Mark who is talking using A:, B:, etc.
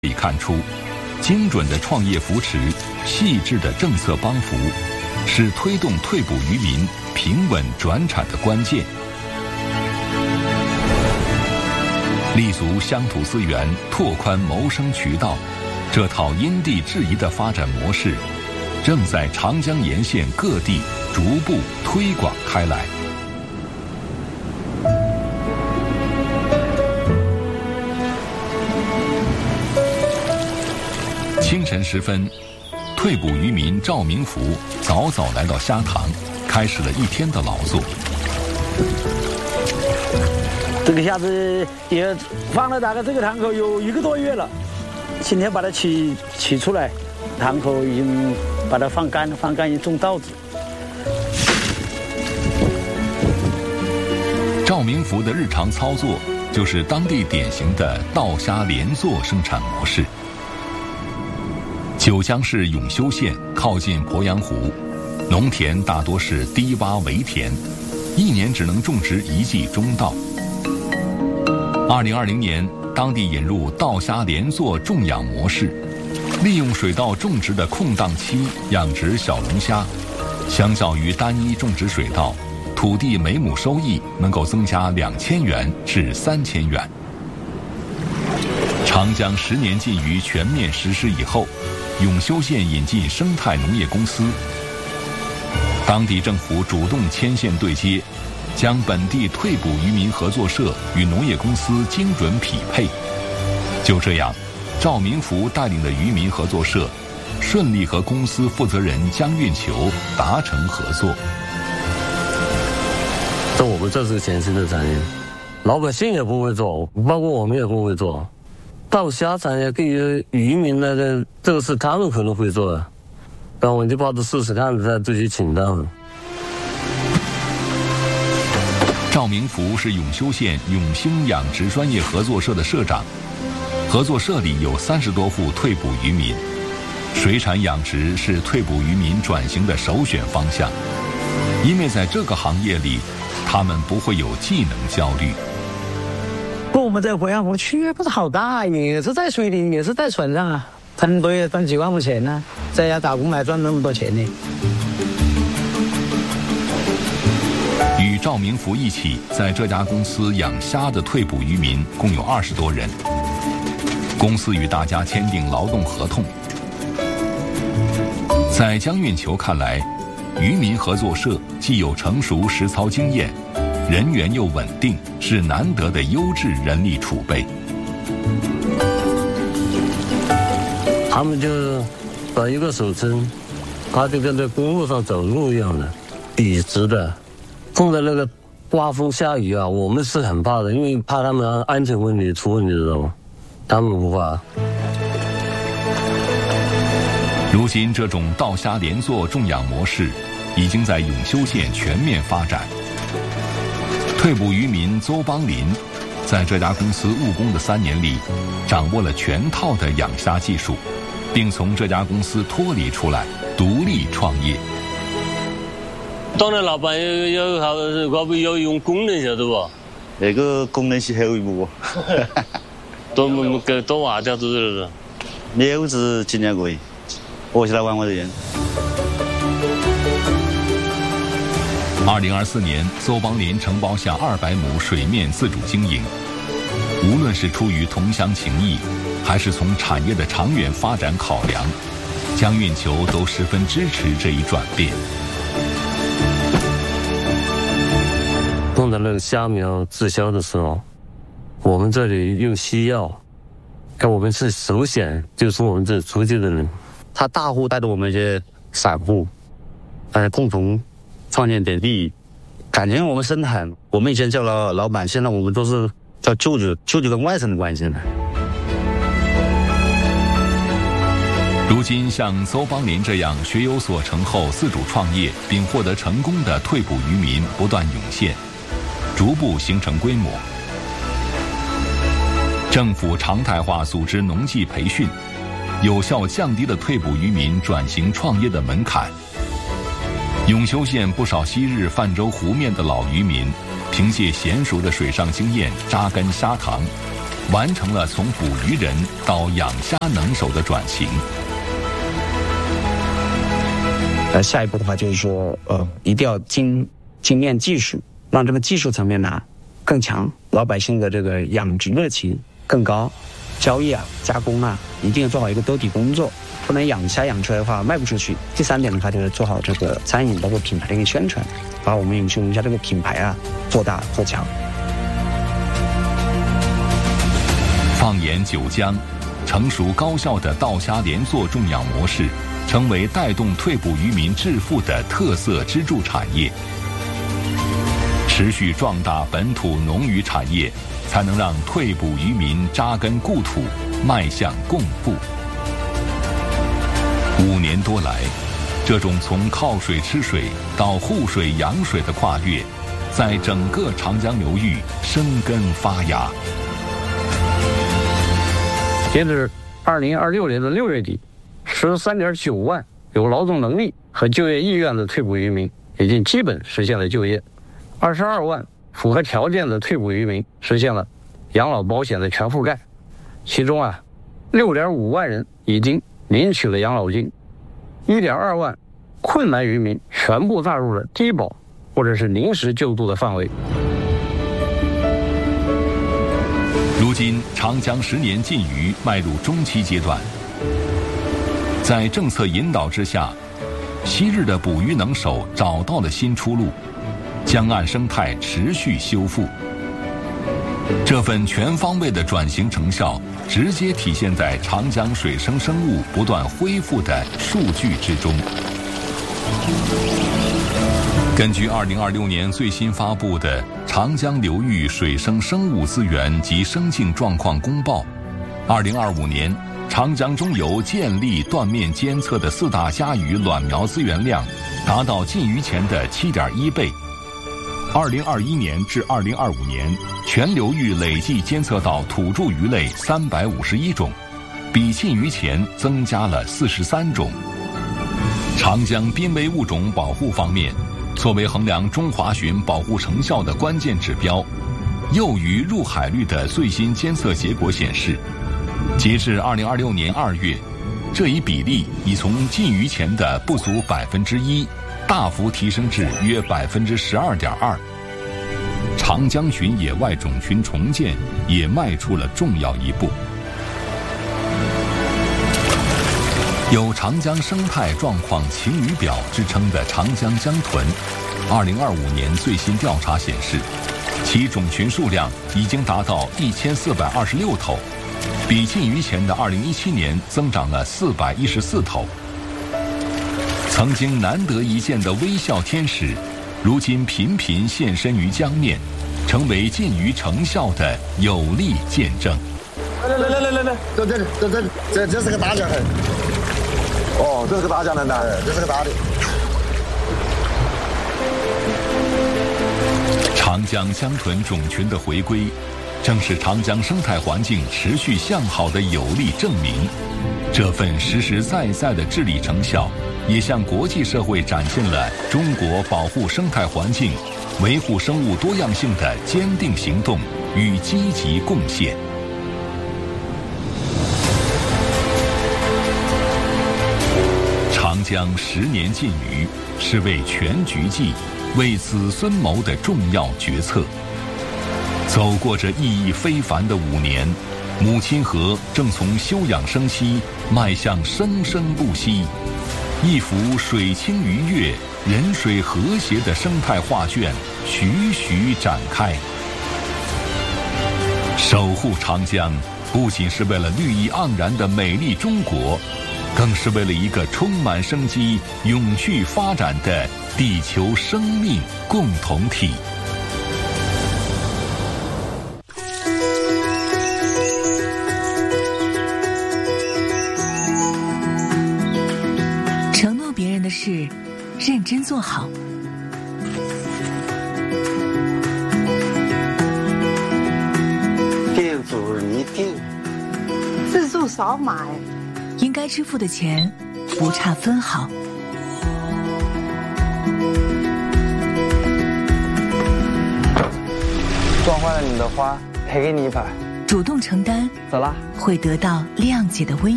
A: 可以看出，精准的创业扶持、细致的政策帮扶，是推动退捕渔民平稳转产的关键。立足乡土资源，拓宽谋生渠道，这套因地制宜的发展模式，正在长江沿线各地逐步推广开来。清晨时分，退捕渔民赵明福早早来到虾塘，开始了一天的劳作。
B: 这个虾子也放了大概这个塘口有1个多月了，今天把它取出来，塘口已经把它放干，已经种稻子。
A: 赵明福的日常操作就是当地典型的稻虾连作生产模式。九江市永修县靠近鄱阳湖，农田大多是低洼围田，一年只能种植1季中稻。2020年，当地引入稻虾连作种养模式，利用水稻种植的空档期养殖小龙虾，相较于单一种植水稻，土地每亩收益能够增加2000元至3000元。长江10年禁渔全面实施以后，永修县引进生态农业公司，当地政府主动牵线对接，将本地退捕渔民合作社与农业公司精准匹配。就这样，赵明福带领的渔民合作社顺利和公司负责人江运球达成合作。
C: 这我们这是全新的产业，老百姓也不会做，包括我们也不会做。稻虾产业对于渔民来的，这个是他们可能会做的，但我就抱着试试看再自己请他们。
A: 赵明福是永修县永兴养殖专业合作社的社长，合作社里有30多户退捕渔民，水产养殖是退捕渔民转型的首选方向，因为在这个行业里，他们不会有技能焦虑。
B: 我们在鄱阳湖区域不是好大，也是在水里，也是在船上啊，很多也赚几万块钱呢，在家打工还赚那么多钱呢。
A: 与赵明福一起在这家公司养虾的退捕渔民共有20多人，公司与大家签订劳动合同。在江运球看来，渔民合作社既有成熟实操经验，人员又稳定，是难得的优质人力储备。
C: 他们就把一个手撑，他就跟在公路上走路一样的，笔直的。碰到那个刮风下雨啊，我们是很怕的，因为怕他们安全问题出问题，知道吗？他们不怕。
A: 如今这种稻虾连作种养模式已经在永修县全面发展。退捕渔民邹邦林在这家公司务工的3年里，掌握了全套的养虾技术，并从这家公司脱离出来，独立创业。
C: 当然，老板要用功能，晓得不？
D: 那个功能是后一步。
C: 多娃家子是
D: 6至几年过瘾，我起来玩我的人。
A: 2024年，邹邦林承包下200亩水面自主经营。无论是出于同乡情谊，还是从产业的长远发展考量，江运球都十分支持这一转变。
C: 碰到那个虾苗滞销的时候，我们这里用西药，看我们是首选，就是我们这出去的人。
E: 他大户带着我们一些散户，共同创建点地，感觉我们生态。我们以前叫老板，现在我们都是叫舅舅跟外甥的关系了。
A: 如今像邹邦林这样学有所成后自主创业并获得成功的退捕渔民不断涌现，逐步形成规模。政府常态化组织农技培训，有效降低了退捕渔民转型创业的门槛。永修县不少昔日泛舟湖面的老渔民，凭借娴熟的水上经验扎根虾塘， 完成了从捕鱼人到养虾能手的转型。
F: 下一步的话就是说，一定要精炼技术，让这个技术层面呢更强，老百姓的这个养殖热情更高，交易啊、加工啊，一定要做好一个兜底工作，不能养虾养出来的话卖不出去。第三点的话就是做好这个餐饮包括品牌的一个宣传，把我们永庆龙虾这个品牌啊做大做强。
A: 放眼九江，成熟高效的稻虾连作种养模式，成为带动退捕渔民致富的特色支柱产业。持续壮大本土农渔产业，才能让退捕渔民扎根故土，迈向共富。5年多来，这种从靠水吃水到护水养水的跨越，在整个长江流域生根发芽。
C: 截至2026年的6月底，13.9万有劳动能力和就业意愿的退捕渔民已经基本实现了就业，22万符合条件的退捕渔民实现了养老保险的全覆盖，其中6.5万人已经领取了养老金，1.2万困难渔民全部纳入了低保或者是临时救助的范围。
A: 如今，长江10年禁渔迈入中期阶段，在政策引导之下，昔日的捕鱼能手找到了新出路，江岸生态持续修复。这份全方位的转型成效，直接体现在长江水生生物不断恢复的数据之中。根据2026年最新发布的《长江流域水生生物资源及生境状况公报》，2025年长江中游建立断面监测的4大虾鱼卵苗资源量达到禁渔前的7.1倍。2021年至2025年，全流域累计监测到土著鱼类351种，比禁渔前增加了43种。长江濒危物种保护方面，作为衡量中华鲟保护成效的关键指标，幼鱼入海率的最新监测结果显示，截至2026年2月，这一比例已从禁渔前的不足1%，大幅提升至约12.2%。长江鲟野外种群重建也迈出了重要一步。有长江生态状况晴雨表之称的长江江豚，2025年最新调查显示，其种群数量已经达到1426头，比禁渔前的2017年增长了414头。曾经难得一见的微笑天使，如今频频现身于江面，成为禁渔成效的有力见证。
G: 来，这是个大江豚。哦，这是个大江豚的，这是个大的。
A: 长江江豚种群的回归，正是长江生态环境持续向好的有力证明。这份实实在在的治理成效，也向国际社会展现了中国保护生态环境、维护生物多样性的坚定行动与积极贡献。长江10年禁渔，是为全局计、为子孙谋的重要决策。走过这意义非凡的5年，母亲河正从休养生息迈向生生不息，一幅水清鱼跃、人水和谐的生态画卷徐徐展开。守护长江，不仅是为了绿意盎然的美丽中国，更是为了一个充满生机、永续发展的地球生命共同体。
H: 承诺别人的事，认真做好。
G: 店主一定
I: 自助少买。
H: 应该支付的钱不差分毫。
J: 撞坏了你的花，赔给你一把。
H: 主动承担，
F: 走啦，
H: 会得到谅解的温